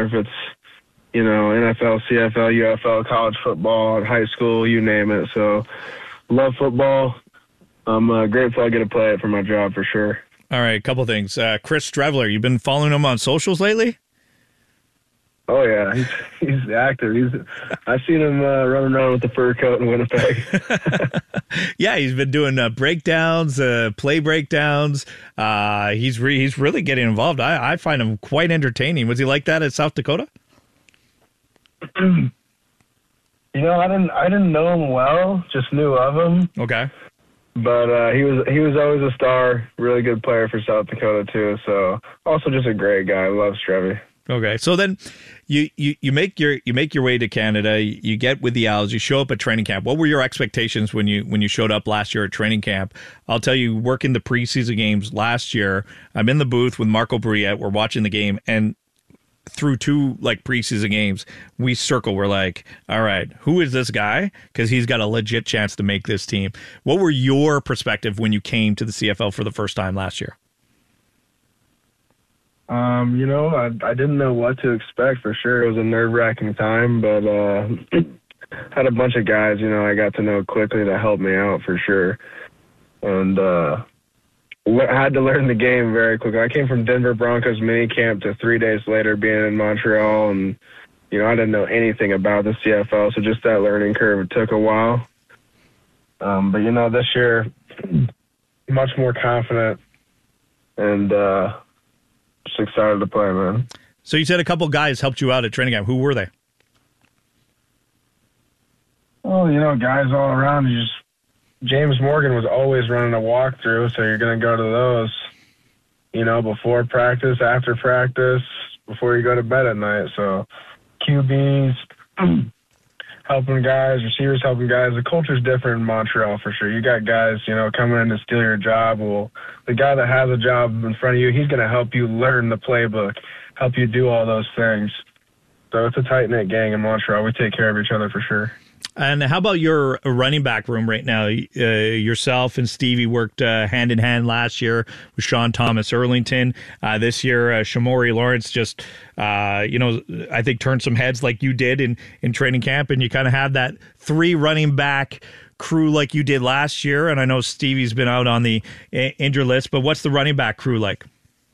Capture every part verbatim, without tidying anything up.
matter if it's, you know, N F L, C F L, U F L, college football, high school, you name it. So love football. I'm uh, grateful I get to play it for my job for sure. All right, a couple things. Uh, Chris Streveler, you've been following him on socials lately? Oh, yeah. He's, he's active. He's, I've seen him uh, running around with the fur coat in Winnipeg. Yeah, he's been doing uh, breakdowns, uh, play breakdowns. Uh, he's re- he's really getting involved. I, I find him quite entertaining. Was he like that at South Dakota? You know, I didn't I didn't know him well, just knew of him. Okay. But uh, he was he was always a star, really good player for South Dakota too. So also just a great guy. I love Strevy. Okay, so then you, you, you make your you make your way to Canada. You get with the Owls. You show up at training camp. What were your expectations when you when you showed up last year at training camp? I'll tell you, working the preseason games last year, I'm in the booth with Marco Briette. We're watching the game, and through two like preseason games, we circle. We're like, all right, who is this guy? Because he's got a legit chance to make this team. What were your perspective when you came to the C F L for the first time last year? Um, you know, I I didn't know what to expect for sure. It was a nerve-wracking time, but uh, had a bunch of guys, you know, I got to know quickly that helped me out for sure. And uh, I had to learn the game very quickly. I came from Denver Broncos mini camp to three days later being in Montreal, and, you know, I didn't know anything about the C F L, so just that learning curve, it took a while. Um, but, you know, this year, much more confident and uh, just excited to play, man. So you said a couple guys helped you out at training camp. Who were they? Oh, you know, guys all around. You just James Morgan was always running a walkthrough, so you're going to go to those, you know, before practice, after practice, before you go to bed at night. So Q Bs, helping guys, receivers helping guys. The culture's different in Montreal for sure. You got guys, you know, coming in to steal your job. Well, the guy that has a job in front of you, he's going to help you learn the playbook, help you do all those things. So it's a tight-knit gang in Montreal. We take care of each other for sure. And how about your running back room right now? Uh, yourself and Stevie worked uh, hand in hand last year with Sean Thomas Erlington. Uh, this year, uh, Shamori Lawrence just, uh, you know, I think turned some heads like you did in, in training camp, and you kind of have that three running back crew like you did last year. And I know Stevie's been out on the uh, injured list, but what's the running back crew like?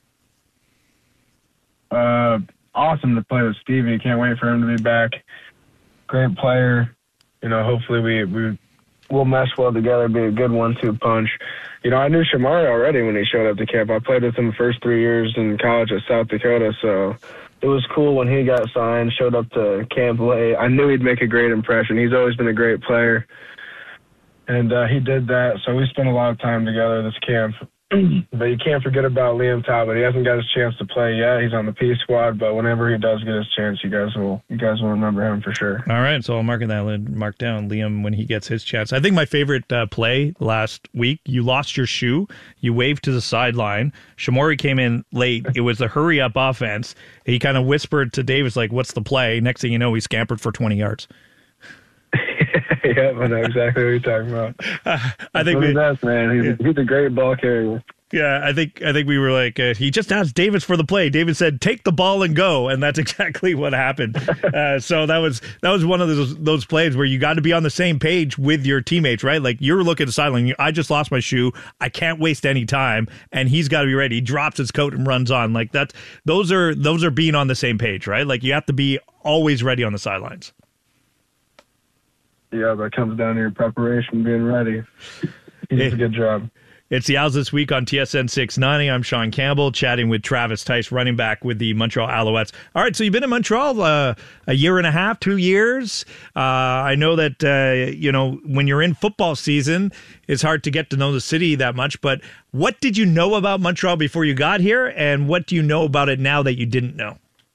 Uh, awesome to play with Stevie. Can't wait for him to be back. Great player. You know, hopefully we, we will mesh well together, be a good one two punch. You know, I knew Shamari already when he showed up to camp. I played with him the first three years in college at South Dakota, so it was cool when he got signed, showed up to camp late. I knew he'd make a great impression. He's always been a great player, and uh, he did that. So we spent a lot of time together this camp. But you can't forget about Liam Talbot. He hasn't got his chance to play yet. He's on the P squad, but whenever he does get his chance, you guys will you guys will remember him for sure. All right, so I'll mark that mark down Liam when he gets his chance. I think my favorite uh, play last week, you lost your shoe, you waved to the sideline. Shamori came in late. It was the hurry up offense. He kind of whispered to Davis like, "What's the play?" Next thing you know, he scampered for twenty yards. Yeah, I know exactly what you're talking about. Uh, I think what we, he does, man. He's, yeah. he's a great ball carrier. Yeah, I think I think we were like, uh, he just asked Davis for the play. David said, "Take the ball and go," and that's exactly what happened. Uh, so that was that was one of those those plays where you got to be on the same page with your teammates, right? Like you're looking at the sideline. I just lost my shoe. I can't waste any time, and he's got to be ready. He drops his coat and runs on. Like that's those are those are being on the same page, right? Like you have to be always ready on the sidelines. Yeah, that comes down to your preparation, being ready. He does a good job. It's the Owls This Week on T S N six ninety. I'm Sean Campbell, chatting with Travis Tice, running back with the Montreal Alouettes. All right, so you've been in Montreal uh, a year and a half, two years. Uh, I know that, uh, you know, when you're in football season, it's hard to get to know the city that much. But what did you know about Montreal before you got here, and what do you know about it now that you didn't know?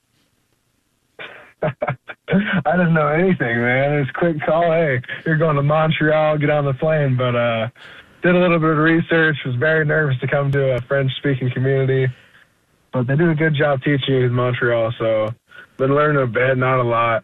I didn't know anything, man. It was a quick call. Hey, you're going to Montreal, get on the plane. But uh, did a little bit of research, was very nervous to come to a French-speaking community. But they do a good job teaching you in Montreal, so been learning a bit, not a lot.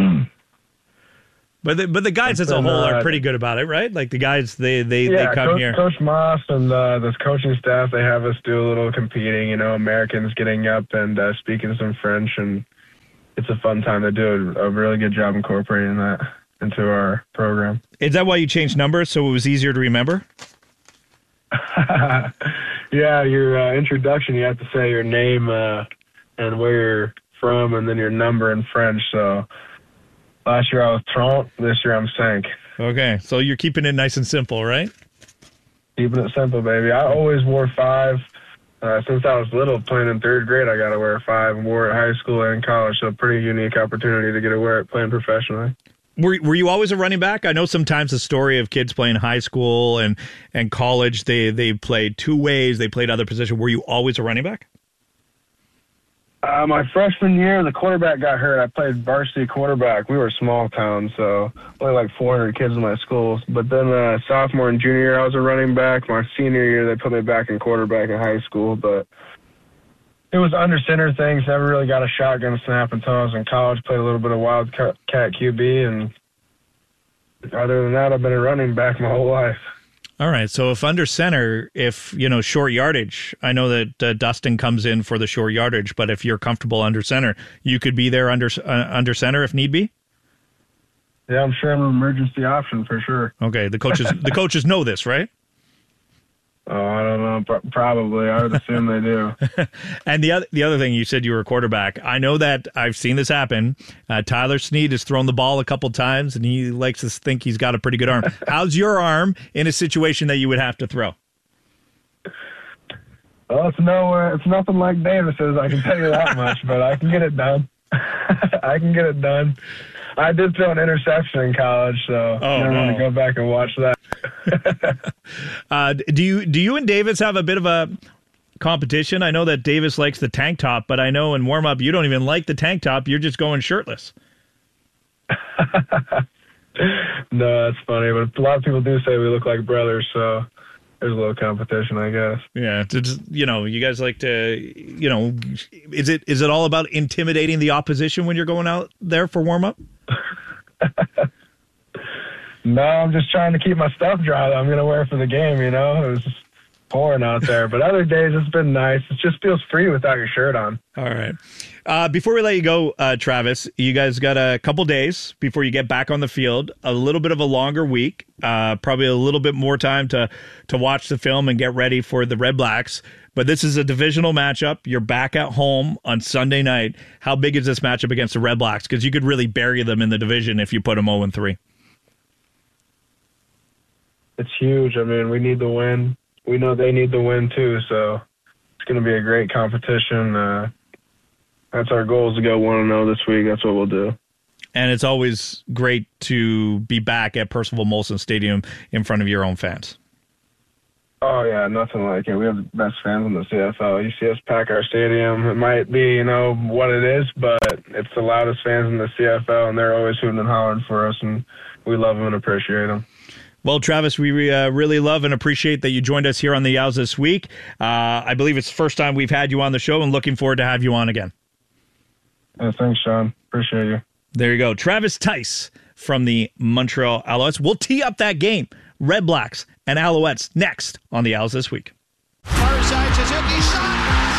But the, but the guys as a whole uh, are pretty good about it, right? Like the guys, they, they, yeah, they come Coach, here. Coach Moss and uh, this coaching staff, they have us do a little competing, you know, Americans getting up and uh, speaking some French and it's a fun time. They do a, a really good job incorporating that into our program. Is that why you changed numbers, so it was easier to remember? Yeah, your uh, introduction, you have to say your name uh, and where you're from, and then your number in French. So last year I was trente, this year I'm cinq. Okay, so you're keeping it nice and simple, right? Keeping it simple, baby. I always wore five. Uh, since I was little, playing in third grade, I got to wear five, and wore it high school and college, so pretty unique opportunity to get to wear it playing professionally. Were Were you always a running back? I know sometimes the story of kids playing high school and, and college, they, they played two ways, they played other positions. Were you always a running back? Uh, my freshman year, the quarterback got hurt. I played varsity quarterback. We were a small town, so only like four hundred kids in my school. But then uh, sophomore and junior year, I was a running back. My senior year, they put me back in quarterback in high school. But it was under center things. Never really got a shotgun snap until I was in college. Played a little bit of wildcat Q B, and other than that, I've been a running back my whole life. All right. So if under center, if, you know, short yardage, I know that uh, Dustin comes in for the short yardage, but if you're comfortable under center, you could be there under uh, under center if need be? Yeah, I'm sure I'm an emergency option for sure. Okay. The coaches the coaches know this, right? Oh, I don't know. Pro- probably. I would assume they do. And the other, the other thing, you said you were a quarterback. I know that I've seen this happen. Uh, Tyler Snead has thrown the ball a couple times, and he likes to think he's got a pretty good arm. How's your arm in a situation that you would have to throw? Well, it's nowhere. It's nothing like Davis's, I can tell you that much, but I can get it done. I can get it done. I did throw an interception in college, so oh, I'm no. going to go back and watch that. uh, do you do you and Davis have a bit of a competition? I know that Davis likes the tank top, but I know in warm-up you don't even like the tank top. You're just going shirtless. No, that's funny, but a lot of people do say we look like brothers, so there's a little competition, I guess. Yeah, it's, you know, you guys like to, you know, is it is it all about intimidating the opposition when you're going out there for warm-up? No, I'm just trying to keep my stuff dry that I'm going to wear for the game, you know? It was just pouring out there. But other days, it's been nice. It just feels free without your shirt on. All right. Uh, before we let you go, uh, Travis, you guys got a couple days before you get back on the field, a little bit of a longer week, uh, probably a little bit more time to, to watch the film and get ready for the Red Blacks. But this is a divisional matchup. You're back at home on Sunday night. How big is this matchup against the Red Blacks? Because you could really bury them in the division if you put them oh and three. It's huge. I mean, we need the win. We know they need the win too, so it's going to be a great competition. Uh, that's our goal, is to go one and oh this week. That's what we'll do. And it's always great to be back at Percival Molson Stadium in front of your own fans. Oh, yeah, nothing like it. We have the best fans in the C F L. You see us pack our stadium. It might be, you know, what it is, but it's the loudest fans in the C F L, and they're always hooting and hollering for us, and we love them and appreciate them. Well, Travis, we uh, really love and appreciate that you joined us here on the Owls this week. Uh, I believe it's the first time we've had you on the show, and looking forward to have you on again. Yeah, thanks, Sean. Appreciate you. There you go. Travis Tice from the Montreal Alouettes. We'll tee up that game. Red Blacks and Alouettes next on the Owls This Week. Far side, Suzuki shot.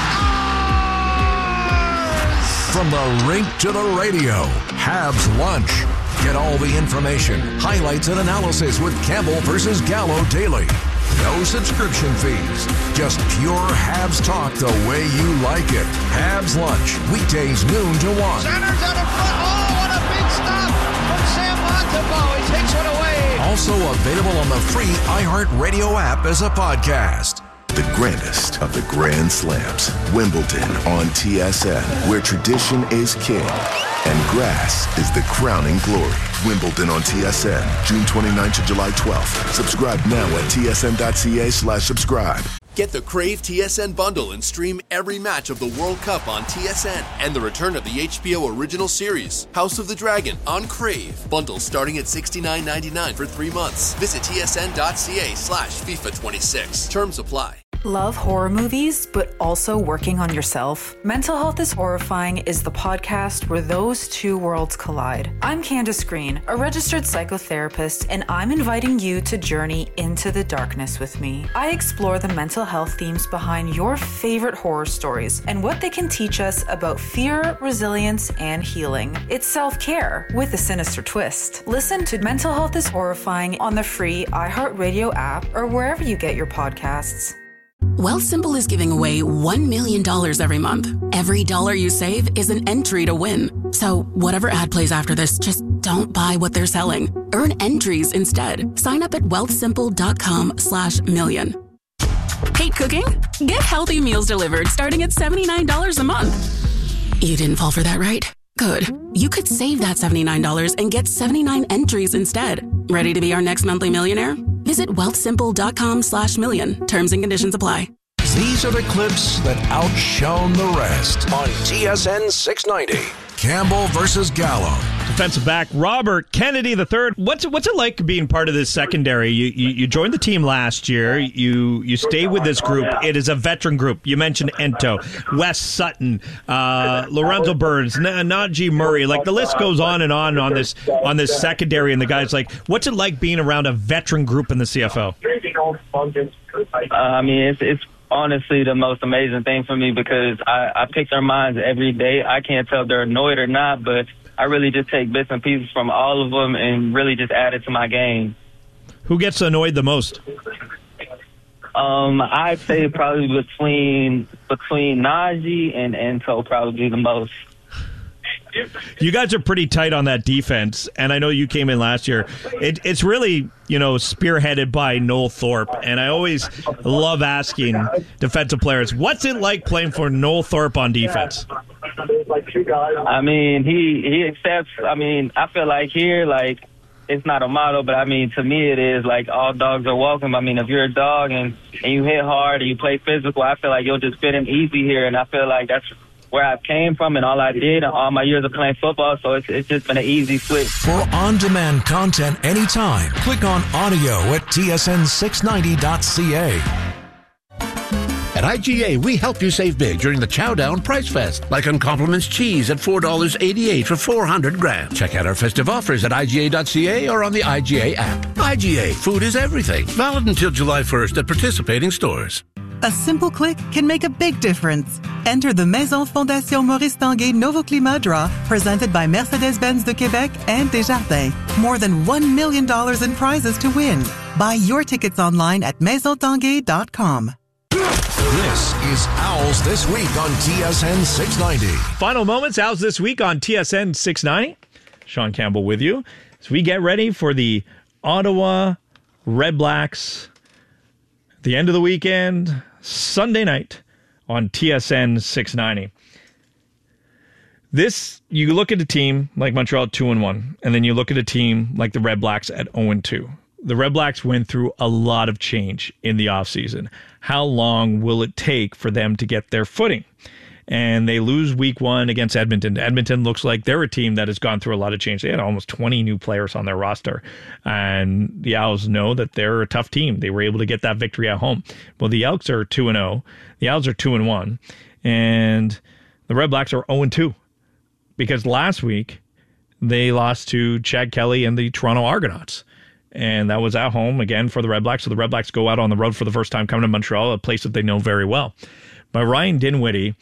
Scores! From the rink to the radio, Habs Lunch. Get all the information, highlights, and analysis with Campbell versus Gallo daily. No subscription fees. Just pure Habs talk the way you like it. Habs Lunch, weekdays noon to one. Centers out in front. Oh, what a big stop from Sam Montembeault. He takes one away. Also available on the free iHeartRadio app as a podcast. The grandest of the Grand Slams. Wimbledon on T S N, where tradition is king and grass is the crowning glory. Wimbledon on T S N, June twenty-ninth to July twelfth. Subscribe now at tsn.ca slash subscribe. Get the Crave T S N bundle and stream every match of the World Cup on T S N and the return of the H B O original series, House of the Dragon, on Crave. Bundles starting at sixty-nine ninety-nine for three months. Visit tsn.ca slash FIFA 26. Terms apply. Love horror movies, but also working on yourself? Mental Health is Horrifying is the podcast where those two worlds collide. I'm Candace Green, a registered psychotherapist, and I'm inviting you to journey into the darkness with me. I explore the mental health themes behind your favorite horror stories and what they can teach us about fear, resilience, and healing. It's self-care with a sinister twist. Listen to Mental Health is Horrifying on the free iHeartRadio app or wherever you get your podcasts. Wealthsimple is giving away one million dollars every month. Every dollar you save is an entry to win. So whatever ad plays after this, just don't buy what they're selling. Earn entries instead. Sign up at wealthsimple.com slash million. Hate cooking? Get healthy meals delivered starting at seventy-nine dollars a month. You didn't fall for that, right? Good. You could save that seventy-nine dollars and get seventy-nine entries instead. Ready to be our next monthly millionaire? Visit wealthsimple.com slash million. Terms and conditions apply. These are the clips that outshone the rest on T S N six ninety. Campbell versus Gallo. Defensive back Robert Kennedy the third. What's it, what's it like being part of this secondary? You, you you joined the team last year. You you stay with this group. It is a veteran group. You mentioned Ento, Wes Sutton, uh, Lorenzo Burns, N- Najee Murray. Like the list goes on and on on this on this secondary. And the guys like, what's it like being around a veteran group in the C F L? Uh, I mean, it's it's. honestly the most amazing thing for me because I, I pick their minds every day. I can't tell if they're annoyed or not, but I really just take bits and pieces from all of them and really just add it to my game. Who gets annoyed the most? Um, I'd say probably between between Najee and Ento probably the most. You guys are pretty tight on that defense, and I know you came in last year. It, it's really, you know, spearheaded by Noel Thorpe, and I always love asking defensive players, what's it like playing for Noel Thorpe on defense? I mean, he, he accepts, I mean, I feel like here, like, it's not a motto, but I mean, to me it is, like, all dogs are welcome. I mean, if you're a dog and, and you hit hard and you play physical, I feel like you'll just fit in easy here, and I feel like that's where I came from and all I did and all my years of playing football, so it's, it's just been an easy switch. For on-demand content anytime, click on audio at T S N six ninety dot C A. At I G A, we help you save big during the Chowdown Price Fest, like on Compliments cheese at four dollars and eighty-eight cents for four hundred grams. Check out our festive offers at I G A dot C A or on the I G A app. I G A, food is everything. Valid until July first at participating stores. A simple click can make a big difference. Enter the Maison Fondation Maurice Tanguay Novo Climat Draw, presented by Mercedes-Benz de Québec and Desjardins. More than one million dollars in prizes to win. Buy your tickets online at maison tanguay dot com. This is Owls This Week on T S N six ninety. Final moments, Owls This Week on T S N six ninety. Sean Campbell with you as we get ready for the Ottawa Red Blacks. The end of the weekend, Sunday night on T S N six ninety. This, you look at a team like Montreal at two and one, and then you look at a team like the Red Blacks at oh and two. The Red Blacks went through a lot of change in the offseason. How long will it take for them to get their footing? And they lose week one against Edmonton. Edmonton looks like they're a team that has gone through a lot of change. They had almost twenty new players on their roster. And the Owls know that they're a tough team. They were able to get that victory at home. Well, the Elks are two and oh. The Owls are two and one. And the Red Blacks are oh and two. Because last week, they lost to Chad Kelly and the Toronto Argonauts. And that was at home again for the Red Blacks. So the Red Blacks go out on the road for the first time, coming to Montreal, a place that they know very well. But Ryan Dinwiddie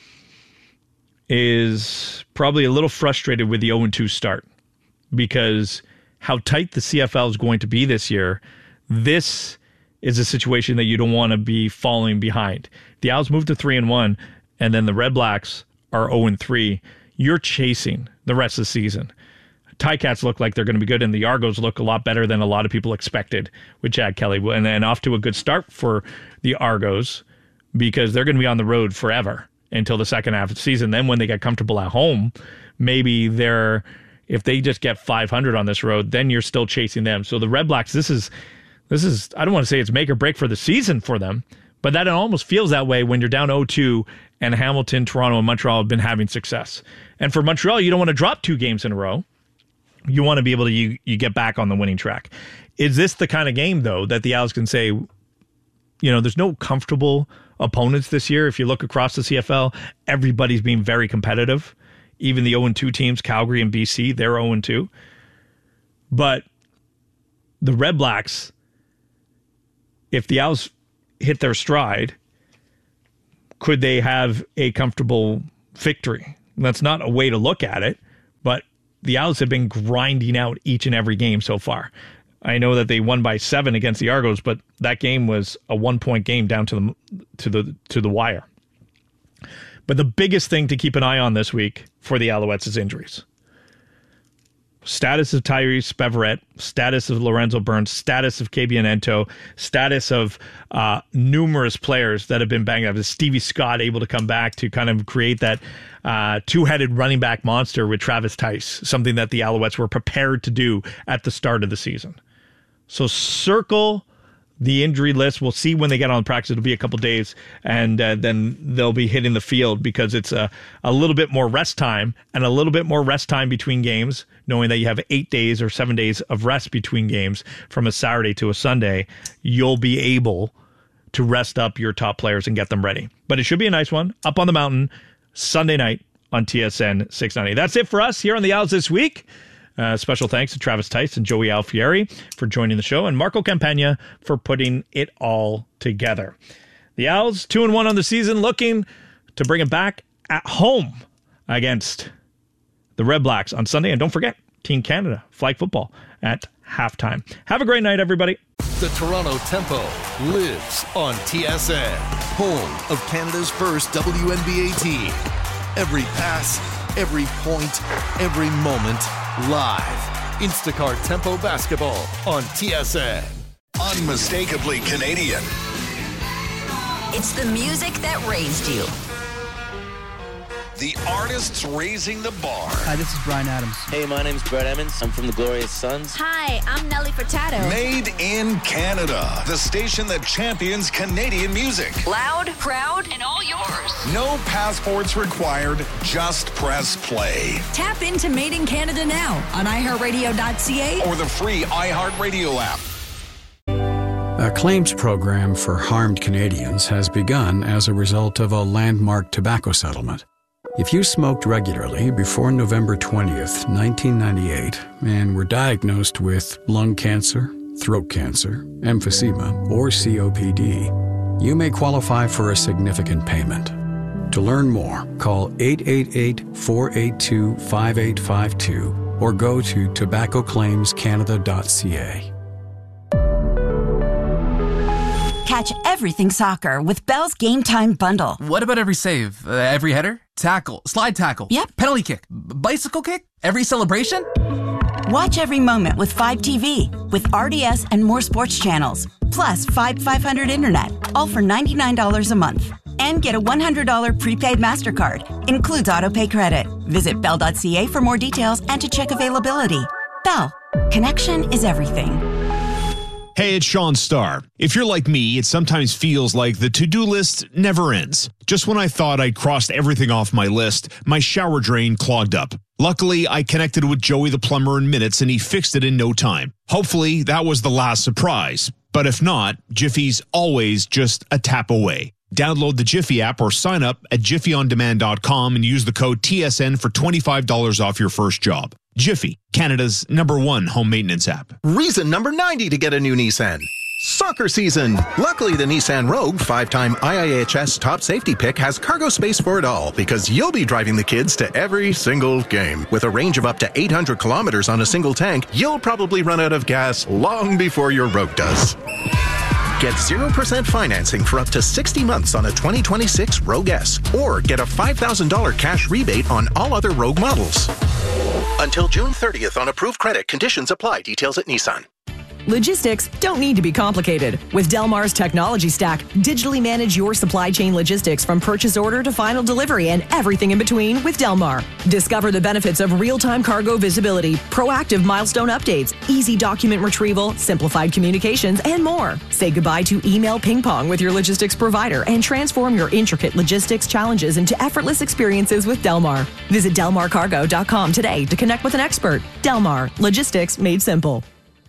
is probably a little frustrated with the oh and two start because how tight the C F L is going to be this year. This is a situation that you don't want to be falling behind. The Owls moved to three and one, and then the Red Blacks are oh and three. You're chasing the rest of the season. Ticats look like they're going to be good, and the Argos look a lot better than a lot of people expected with Chad Kelly. And, and off to a good start for the Argos because they're going to be on the road forever until the second half of the season. Then when they get comfortable at home, maybe they're, if they just get five hundred on this road, then you're still chasing them. So the Red Blacks, this is, this is, I don't want to say it's make or break for the season for them, but that it almost feels that way when you're down oh two and Hamilton, Toronto, and Montreal have been having success. And for Montreal, you don't want to drop two games in a row. You want to be able to, you, you get back on the winning track. Is this the kind of game, though, that the Owls can say, you know, there's no comfortable opponents this year. If you look across the C F L, everybody's being very competitive. Even the oh and two teams, Calgary and B C, they're oh and two. But the Red Blacks, if the Owls hit their stride, could they have a comfortable victory? That's not a way to look at it, but the Owls have been grinding out each and every game so far. I know that they won by seven against the Argos, but that game was a one-point game down to the to the to the wire. But the biggest thing to keep an eye on this week for the Alouettes is injuries. Status of Tyrese Beverett, status of Lorenzo Burns, status of Kabian Ento, status of uh, numerous players that have been banged up. Is Stevie Scott able to come back to kind of create that uh, two-headed running back monster with Travis Tice, something that the Alouettes were prepared to do at the start of the season? So circle the injury list. We'll see when they get on practice. It'll be a couple days, and uh, then they'll be hitting the field because it's a, a little bit more rest time and a little bit more rest time between games, knowing that you have eight days or seven days of rest between games from a Saturday to a Sunday. You'll be able to rest up your top players and get them ready. But it should be a nice one up on the mountain Sunday night on T S N six ninety. That's it for us here on the Owls this week. Uh, special thanks to Travis Tice and Joey Alfieri for joining the show, and Marco Campagna for putting it all together. The Owls, two and one on the season, looking to bring it back at home against the Red Blacks on Sunday. And don't forget, Team Canada flag football at halftime. Have a great night, everybody. The Toronto Tempo lives on T S N, home of Canada's first W N B A team. Every pass, every point, every moment, live. Instacart Tempo Basketball on T S N. Unmistakably Canadian. It's the music that raised you. The artists raising the bar. Hi, this is Bryan Adams. Hey, my name's Brett Emmons. I'm from the Glorious Sons. Hi, I'm Nelly Furtado. Made in Canada. The station that champions Canadian music. Loud, proud, and all yours. No passports required. Just press play. Tap into Made in Canada now on i heart radio dot c a or the free iHeartRadio app. A claims program for harmed Canadians has begun as a result of a landmark tobacco settlement. If you smoked regularly before November twentieth, nineteen ninety-eight, and were diagnosed with lung cancer, throat cancer, emphysema, or C O P D, you may qualify for a significant payment. To learn more, call eight eight eight, four eight two, five eight five two or go to tobacco claims canada dot c a. Catch everything soccer with Bell's Game Time Bundle. What about every save? Uh, every header? Tackle? Slide tackle? Yep. Penalty kick? B- bicycle kick? Every celebration? Watch every moment with five T V, with R D S and more sports channels. Plus five five hundred internet, all for ninety-nine dollars a month. And get a one hundred dollars prepaid MasterCard. Includes autopay credit. Visit bell dot c a for more details and to check availability. Bell. Connection is everything. Hey, it's Sean Starr. If you're like me, it sometimes feels like the to-do list never ends. Just when I thought I'd crossed everything off my list, my shower drain clogged up. Luckily, I connected with Joey the plumber in minutes and he fixed it in no time. Hopefully, that was the last surprise. But if not, Jiffy's always just a tap away. Download the Jiffy app or sign up at jiffy on demand dot com and use the code T S N for twenty-five dollars off your first job. Jiffy, Canada's number one home maintenance app. Reason number ninety to get a new Nissan. Soccer season. Luckily, the Nissan Rogue, five-time I I H S top safety pick, has cargo space for it all because you'll be driving the kids to every single game. With a range of up to eight hundred kilometers on a single tank, you'll probably run out of gas long before your Rogue does. Get zero percent financing for up to sixty months on a twenty twenty-six Rogue S, or get a five thousand dollars cash rebate on all other Rogue models. Until June thirtieth on approved credit. Conditions apply. Details at Nissan. Logistics don't need to be complicated. With Delmar's technology stack, digitally manage your supply chain logistics from purchase order to final delivery and everything in between with Delmar. Discover the benefits of real-time cargo visibility, proactive milestone updates, easy document retrieval, simplified communications, and more. Say goodbye to email ping pong with your logistics provider and transform your intricate logistics challenges into effortless experiences with Delmar. Visit delmar cargo dot com today to connect with an expert. Delmar, logistics made simple.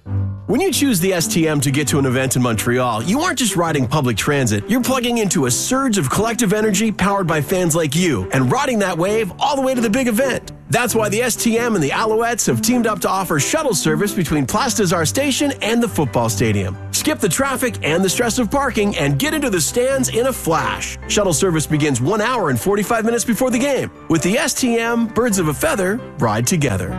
When you choose the S T M to get to an event in Montreal, you aren't just riding public transit. You're plugging into a surge of collective energy powered by fans like you and riding that wave all the way to the big event. That's why the S T M and the Alouettes have teamed up to offer shuttle service between Place des Arts Station and the football stadium. Skip the traffic and the stress of parking and get into the stands in a flash. Shuttle service begins one hour and forty-five minutes before the game. With the S T M, birds of a feather ride together.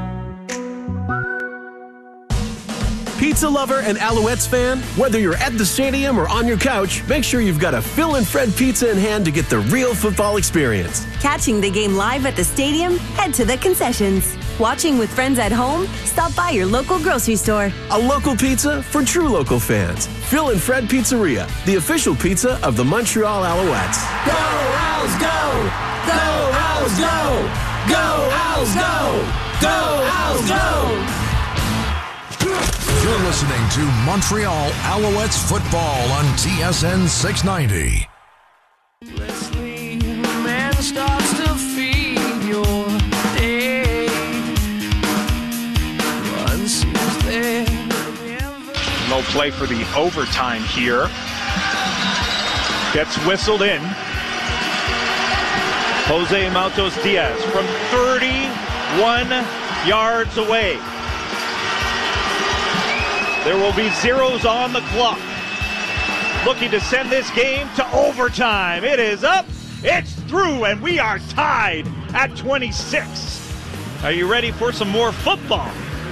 Pizza lover and Alouettes fan, whether you're at the stadium or on your couch, make sure you've got a Phil and Fred pizza in hand to get the real football experience. Catching the game live at the stadium? Head to the concessions. Watching with friends at home? Stop by your local grocery store. A local pizza for true local fans. Phil and Fred Pizzeria, the official pizza of the Montreal Alouettes. Go, Owls, go! Go, Owls, go! Go, Owls, go! Go, Owls, go! You're listening to Montreal Alouettes football on T S N six ninety. Leslie, man starts to feed your day. Once he's there. No play for the overtime here. Gets whistled in. Jose Maltos Diaz from thirty-one yards away. There will be zeros on the clock. Looking to send this game to overtime. It is up, it's through, and we are tied at twenty-six. Are you ready for some more football?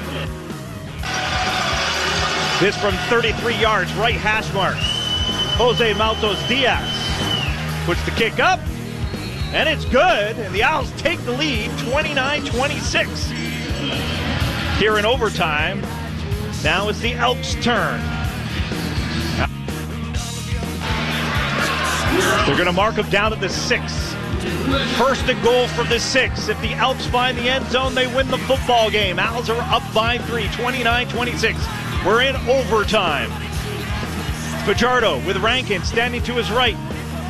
This from thirty-three yards, right hash mark. Jose Maltos Diaz puts the kick up, and it's good, and the Owls take the lead, twenty-nine twenty-six. Here in overtime, now it's the Elks' turn. They're going to mark them down at the six. First and goal from the six. If the Elks find the end zone, they win the football game. Owls are up by three, twenty-nine twenty-six. We're in overtime. Fajardo with Rankin standing to his right.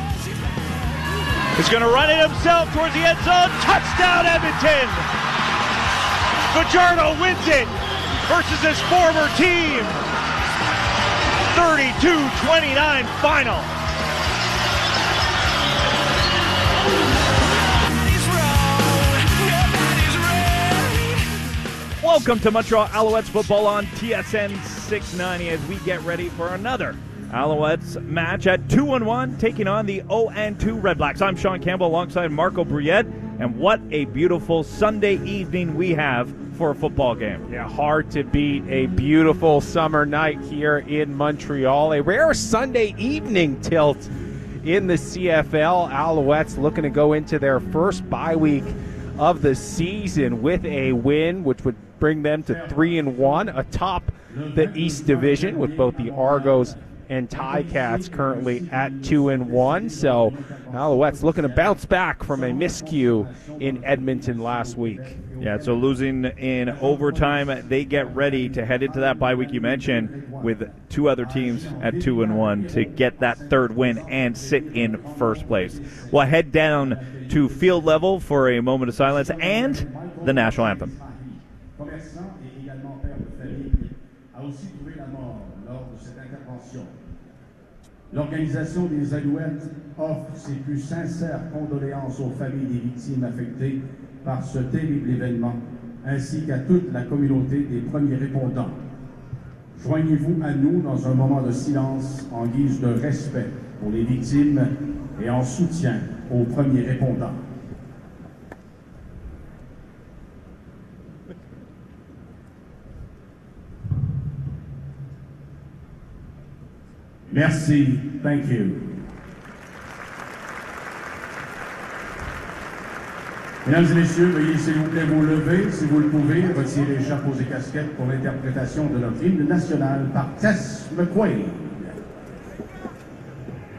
He's going to run it himself towards the end zone. Touchdown, Edmonton! Fajardo wins it versus his former team. thirty-two twenty-nine final. Welcome to Montreal Alouettes football on T S N six ninety as we get ready for another Alouettes match at two and one, taking on the oh and two Red Blacks. I'm Sean Campbell alongside Marco Bruyette, and what a beautiful Sunday evening we have for a football game. Yeah, hard to beat a beautiful summer night here in Montreal. A rare Sunday evening tilt in the C F L. Alouettes looking to go into their first bye week of the season with a win, which would bring them to three and one atop the East Division, with both the Argos and Ticats currently at two and one. So Alouettes looking to bounce back from a miscue in Edmonton last week. Yeah, so losing in overtime, they get ready to head into that bye week you mentioned with two other teams at two and one to get that third win and sit in first place. We'll head down to field level for a moment of silence and the national anthem. L'Organisation des Alouettes offre ses plus sincères condoléances aux familles des victimes affectées par ce terrible événement, ainsi qu'à toute la communauté des premiers répondants. Joignez-vous à nous dans un moment de silence en guise de respect pour les victimes et en soutien aux premiers répondants. Merci. Thank you. Mesdames et messieurs, veuillez s'il vous plaît vous lever, si vous le pouvez, retirer les chapeaux et casquettes pour l'interprétation de notre hymne national par Tess McQuaid.